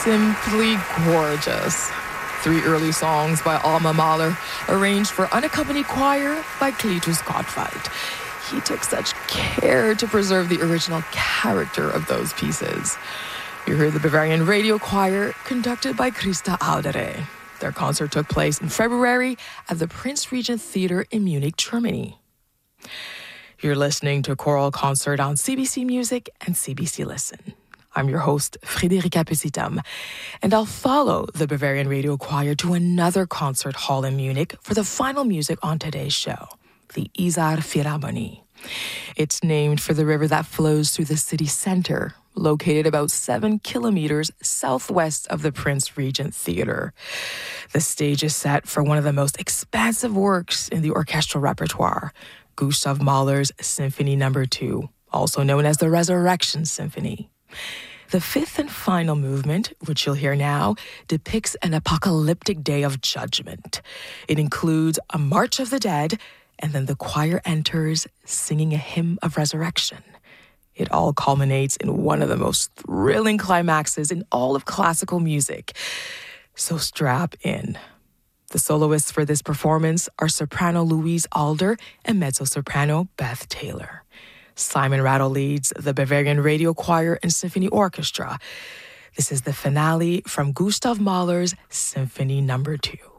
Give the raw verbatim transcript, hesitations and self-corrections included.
simply gorgeous. Three early songs by Alma Mahler, arranged for unaccompanied choir by Cletus Gottwald. He took such care to preserve the original character of those pieces. You heard the Bavarian Radio Choir, conducted by Christa Alderey. Their concert took place in February at the Prince Regent Theater in Munich, Germany. You're listening to Choral Concert on C B C Music and C B C Listen. I'm your host, Friederike Püsitam, and I'll follow the Bavarian Radio Choir to another concert hall in Munich for the final music on today's show, the Isar Philharmonie. It's named for the river that flows through the city center, located about seven kilometers southwest of the Prince Regent Theater. The stage is set for one of the most expansive works in the orchestral repertoire, Gustav Mahler's Symphony Number Two, also known as the Resurrection Symphony. The fifth and final movement, which you'll hear now, depicts an apocalyptic day of judgment. It includes a March of the Dead, and then the choir enters singing a hymn of resurrection. It all culminates in one of the most thrilling climaxes in all of classical music. So strap in. The soloists for this performance are soprano Louise Alder and mezzo-soprano Beth Taylor. Simon Rattle leads the Bavarian Radio Choir and Symphony Orchestra. This is the finale from Gustav Mahler's Symphony Number Two.